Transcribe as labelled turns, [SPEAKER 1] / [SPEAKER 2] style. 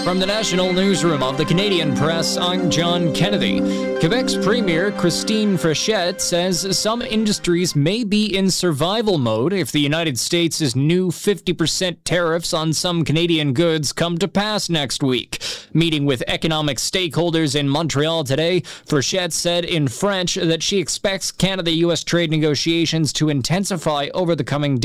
[SPEAKER 1] From the National Newsroom of the Canadian Press, I'm John Kennedy. Quebec's Premier Christine Frechette says some industries may be in survival mode if the United States' new 50% tariffs on some Canadian goods come to pass next week. Meeting with economic stakeholders in Montreal today, Frechette said in French that she expects Canada-U.S. trade negotiations to intensify over the coming days.